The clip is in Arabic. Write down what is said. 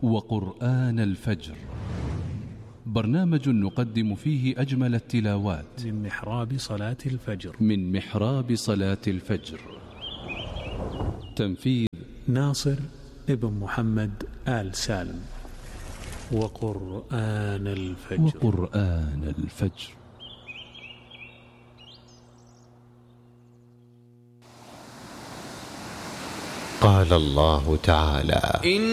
وقرآن الفجر، برنامج نقدم فيه أجمل التلاوات من محراب صلاة الفجر. من محراب صلاة الفجر. تنفيذ ناصر ابن محمد آل سالم. وقرآن الفجر. وقرآن الفجر. قال الله تعالى: